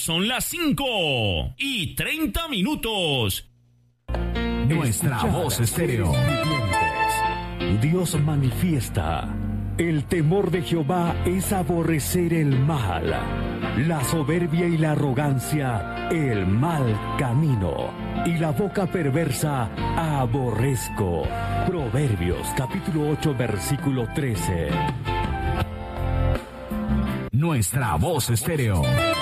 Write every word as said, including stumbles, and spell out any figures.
son las cinco y treinta minutos. Nuestra voz estéreo. Dios manifiesta. El temor de Jehová es aborrecer el mal, la soberbia y la arrogancia, el mal camino, y la boca perversa aborrezco. Proverbios capítulo ocho versículo trece. Nuestra voz estéreo.